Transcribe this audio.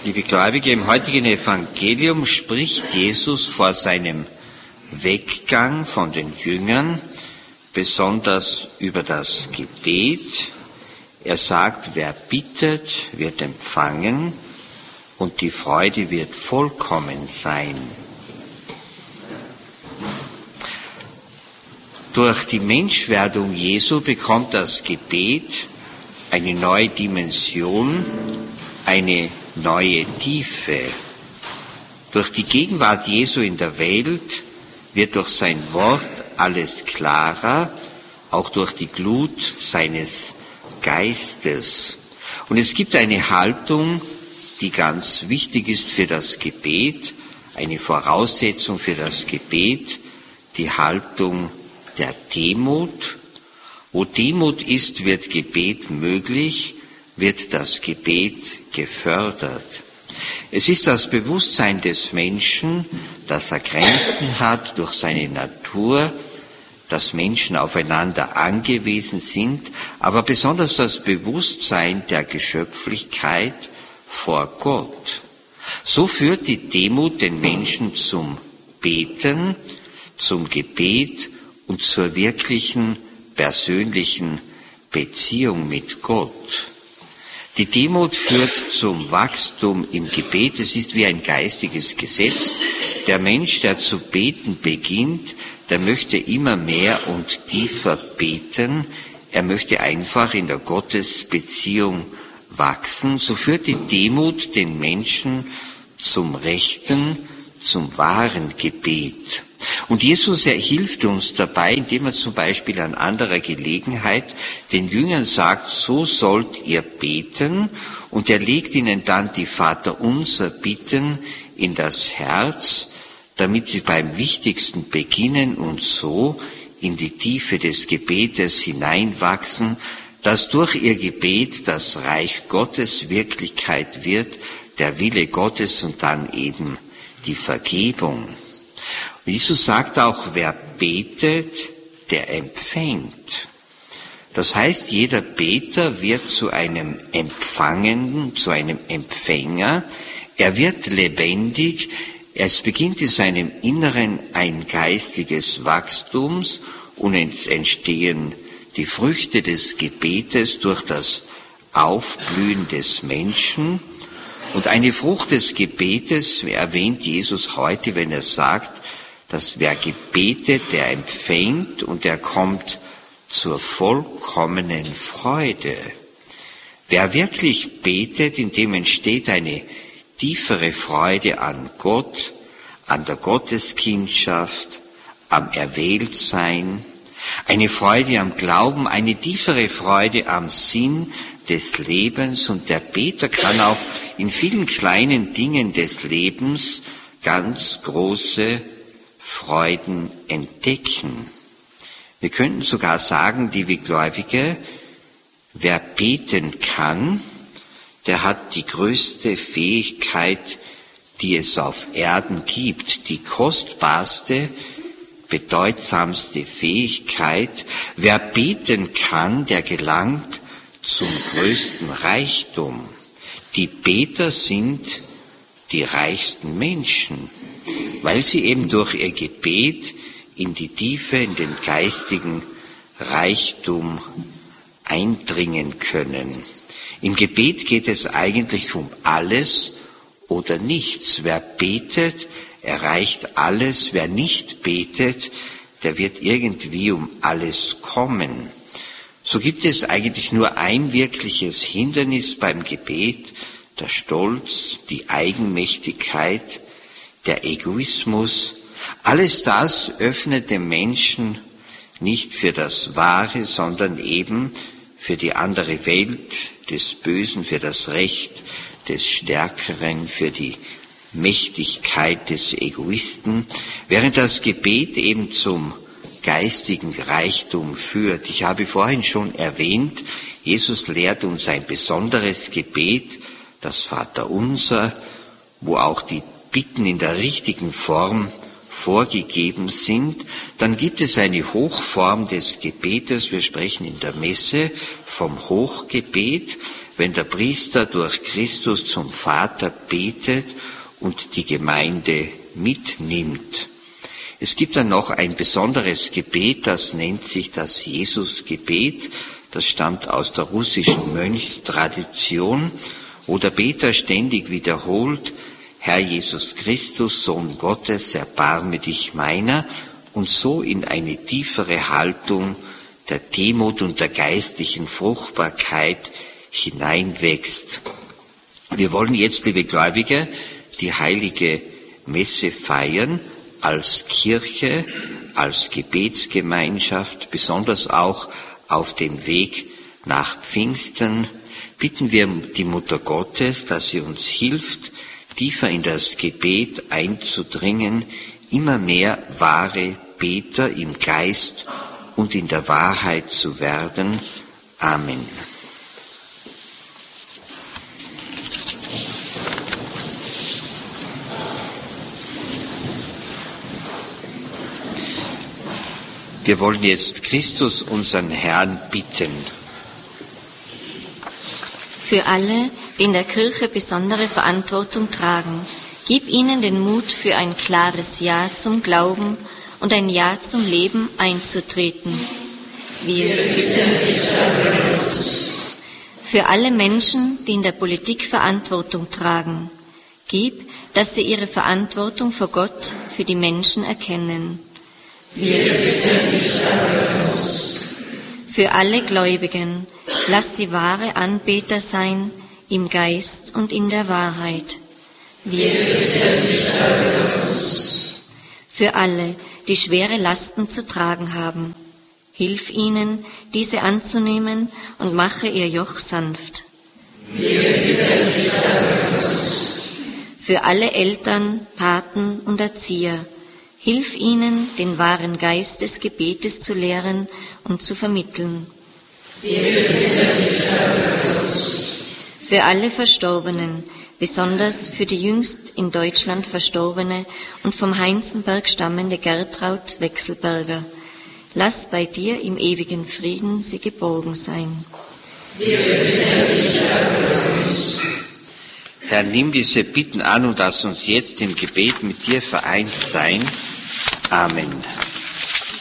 Liebe Gläubige, im heutigen Evangelium spricht Jesus vor seinem Weggang von den Jüngern besonders über das Gebet. Er sagt, wer bittet, wird empfangen und die Freude wird vollkommen sein. Durch die Menschwerdung Jesu bekommt das Gebet eine neue Dimension, eine neue Tiefe. Durch die Gegenwart Jesu in der Welt wird durch sein Wort alles klarer, auch durch die Glut seines Geistes. Und es gibt eine Haltung, die ganz wichtig ist für das Gebet, eine Voraussetzung für das Gebet, die Haltung der Demut. Wo Demut ist, wird Gebet möglich, wird das Gebet gefördert. Es ist das Bewusstsein des Menschen, dass er Grenzen hat durch seine Natur, dass Menschen aufeinander angewiesen sind, aber besonders das Bewusstsein der Geschöpflichkeit vor Gott. So führt die Demut den Menschen zum Beten, zum Gebet und zur wirklichen persönlichen Beziehung mit Gott. Die Demut führt zum Wachstum im Gebet. Es ist wie ein geistiges Gesetz. Der Mensch, der zu beten beginnt, der möchte immer mehr und tiefer beten. Er möchte einfach in der Gottesbeziehung wachsen. So führt die Demut den Menschen zum rechten, zum wahren Gebet. Und Jesus hilft uns dabei, indem er zum Beispiel an anderer Gelegenheit den Jüngern sagt, so sollt ihr beten, und er legt ihnen dann die Vaterunser Bitten in das Herz, damit sie beim Wichtigsten beginnen und so in die Tiefe des Gebetes hineinwachsen, dass durch ihr Gebet das Reich Gottes Wirklichkeit wird, der Wille Gottes und dann eben die Vergebung. Jesus sagt auch, wer betet, der empfängt. Das heißt, jeder Beter wird zu einem Empfangenden, zu einem Empfänger. Er wird lebendig. Es beginnt in seinem Inneren ein geistiges Wachstums und es entstehen die Früchte des Gebetes durch das Aufblühen des Menschen. Und eine Frucht des Gebetes erwähnt Jesus heute, wenn er sagt, dass wer gebetet, der empfängt und er kommt zur vollkommenen Freude. Wer wirklich betet, in dem entsteht eine tiefere Freude an Gott, an der Gotteskindschaft, am Erwähltsein, eine Freude am Glauben, eine tiefere Freude am Sinn des Lebens, und der Beter kann auch in vielen kleinen Dingen des Lebens ganz große Freuden entdecken. Wir könnten sogar sagen, liebe Gläubige, wer beten kann, der hat die größte Fähigkeit, die es auf Erden gibt, die kostbarste, bedeutsamste Fähigkeit. Wer beten kann, der gelangt zum größten Reichtum. Die Beter sind die reichsten Menschen, weil sie eben durch ihr Gebet in die Tiefe, in den geistigen Reichtum eindringen können. Im Gebet geht es eigentlich um alles oder nichts. Wer betet, erreicht alles. Wer nicht betet, der wird irgendwie um alles kommen. So gibt es eigentlich nur ein wirkliches Hindernis beim Gebet, der Stolz, die Eigenmächtigkeit, der Egoismus. Alles das öffnet dem Menschen nicht für das Wahre, sondern eben für die andere Welt des Bösen, für das Recht des Stärkeren, für die Mächtigkeit des Egoisten, während das Gebet eben zum geistigen Reichtum führt. Ich habe vorhin schon erwähnt, Jesus lehrt uns ein besonderes Gebet, das Vaterunser, wo auch die Bitten in der richtigen Form vorgegeben sind, dann gibt es eine Hochform des Gebetes. Wir sprechen in der Messe vom Hochgebet, wenn der Priester durch Christus zum Vater betet und die Gemeinde mitnimmt. Es gibt dann noch ein besonderes Gebet, das nennt sich das Jesusgebet. Das stammt aus der russischen Mönchstradition, wo der Beter ständig wiederholt: Herr Jesus Christus, Sohn Gottes, erbarme dich meiner, und so in eine tiefere Haltung der Demut und der geistlichen Fruchtbarkeit hineinwächst. Wir wollen jetzt, liebe Gläubige, die heilige Messe feiern als Kirche, als Gebetsgemeinschaft, besonders auch auf dem Weg nach Pfingsten. Bitten wir die Mutter Gottes, dass sie uns hilft, tiefer in das Gebet einzudringen, immer mehr wahre Beter im Geist und in der Wahrheit zu werden. Amen. Wir wollen jetzt Christus, unseren Herrn, bitten. Für alle, die in der Kirche besondere Verantwortung tragen, gib ihnen den Mut für ein klares Ja zum Glauben und ein Ja zum Leben einzutreten. Wir bitten dich, Herr Jesus. Für alle Menschen, die in der Politik Verantwortung tragen, gib, dass sie ihre Verantwortung vor Gott für die Menschen erkennen. Wir bitten dich, Herr Jesus. Für alle Gläubigen, lass sie wahre Anbeter sein, im Geist und in der Wahrheit. Wir bitten dich, Herr Jesus. Für alle, die schwere Lasten zu tragen haben, hilf ihnen, diese anzunehmen und mache ihr Joch sanft. Wir bitten dich, Herr Jesus. Für alle Eltern, Paten und Erzieher, hilf ihnen, den wahren Geist des Gebetes zu lehren und zu vermitteln. Wir bitten dich, Herr Jesus. Für alle Verstorbenen, besonders für die jüngst in Deutschland verstorbene und vom Heinzenberg stammende Gertraud Wechselberger, lass bei dir im ewigen Frieden sie geborgen sein. Wir bitten dich, Herr Jesus. Herr, nimm diese Bitten an und lass uns jetzt im Gebet mit dir vereint sein. Amen.